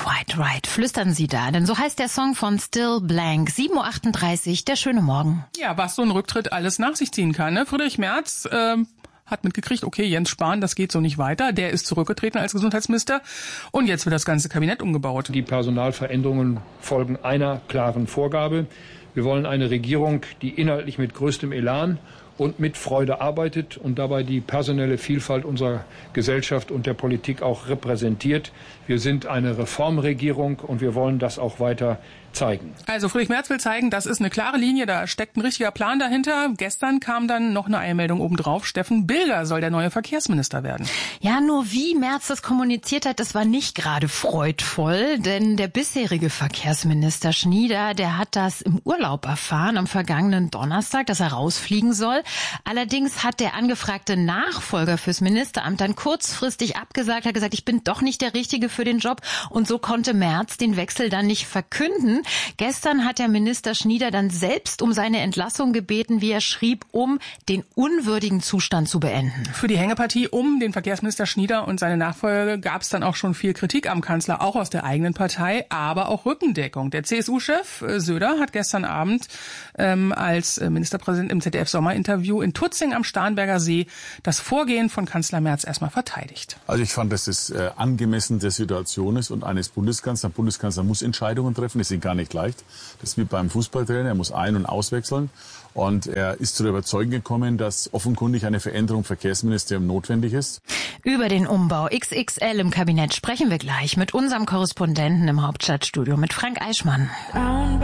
Right, flüstern Sie da, denn so heißt der Song von Still Blank. 7.38 Uhr, der schöne Morgen. Ja, was so ein Rücktritt alles nach sich ziehen kann, ne? Friedrich Merz hat mitgekriegt, okay, Jens Spahn, das geht so nicht weiter. Der ist zurückgetreten als Gesundheitsminister und jetzt wird das ganze Kabinett umgebaut. Die Personalveränderungen folgen einer klaren Vorgabe. Wir wollen eine Regierung, die inhaltlich mit größtem Elan und mit Freude arbeitet und dabei die personelle Vielfalt unserer Gesellschaft und der Politik auch repräsentiert. Wir sind eine Reformregierung und wir wollen das auch weiter zeigen. Also Friedrich Merz will zeigen, das ist eine klare Linie, da steckt ein richtiger Plan dahinter. Gestern kam dann noch eine Eilmeldung obendrauf. Steffen Bilger soll der neue Verkehrsminister werden. Ja, nur wie Merz das kommuniziert hat, das war nicht gerade freudvoll, denn der bisherige Verkehrsminister Schnieder, der hat das im Urlaub erfahren am vergangenen Donnerstag, dass er rausfliegen soll. Allerdings hat der angefragte Nachfolger fürs Ministeramt dann kurzfristig abgesagt, hat gesagt, ich bin doch nicht der Richtige für den Job, und so konnte Merz den Wechsel dann nicht verkünden. Gestern hat der Minister Schnieder dann selbst um seine Entlassung gebeten, wie er schrieb, um den unwürdigen Zustand zu beenden. Für die Hängepartie um den Verkehrsminister Schnieder und seine Nachfolger gab es dann auch schon viel Kritik am Kanzler, auch aus der eigenen Partei, aber auch Rückendeckung. Der CSU-Chef Söder hat gestern Abend als Ministerpräsident im ZDF-Sommerinterview in Tutzing am Starnberger See das Vorgehen von Kanzler Merz erstmal verteidigt. Also ich fand, dass es angemessen der Situation ist und eines Bundeskanzlers. Der Bundeskanzler muss Entscheidungen treffen, das sind gar nicht leicht. Das ist wie beim Fußballtrainer, er muss ein- und auswechseln. Und er ist zu der Überzeugung gekommen, dass offenkundig eine Veränderung im Verkehrsministerium notwendig ist. Über den Umbau XXL im Kabinett sprechen wir gleich mit unserem Korrespondenten im Hauptstadtstudio, mit Frank Eichmann.